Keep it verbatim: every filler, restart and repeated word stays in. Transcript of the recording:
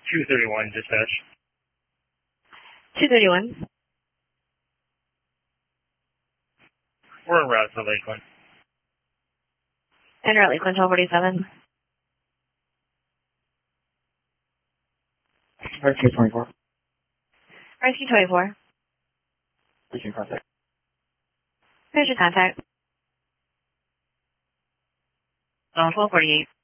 two thirty-one, dispatch. two thirty-one. We're en route to Lakeland. En route, Lakeland, twelve forty-seven. Rescue twenty-four. Rescue twenty-four. Reaching contact. Here's your contact. Uh, twelve forty-eight.